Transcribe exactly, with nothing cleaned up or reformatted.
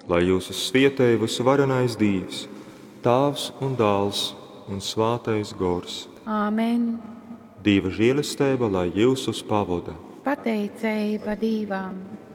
lai jūsu svietē visvarenais Dievs, Tēvs un Dēls un Svētais Gors. Āmen. Dieva žēlastība, lai jūs uz pavada. Pateicība Dievam.